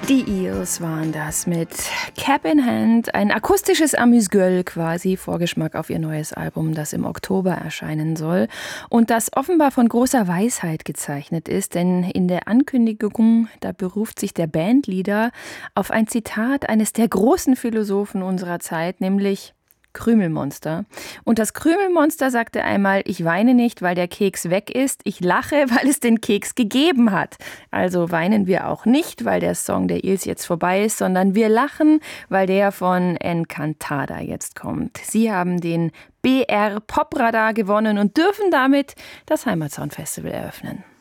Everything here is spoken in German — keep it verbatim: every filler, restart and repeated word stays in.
Die Eels waren das mit Cap in Hand, ein akustisches Amüsgöl quasi, Vorgeschmack auf ihr neues Album, das im Oktober erscheinen soll und das offenbar von großer Weisheit gezeichnet ist, denn in der Ankündigung, da beruft sich der Bandleader auf ein Zitat eines der großen Philosophen unserer Zeit, nämlich Krümelmonster. Und das Krümelmonster sagte einmal, ich weine nicht, weil der Keks weg ist, ich lache, weil es den Keks gegeben hat. Also weinen wir auch nicht, weil der Song der Eels jetzt vorbei ist, sondern wir lachen, weil der von Encantada jetzt kommt. Sie haben den B R Popradar gewonnen und dürfen damit das Heimatsound Festival eröffnen.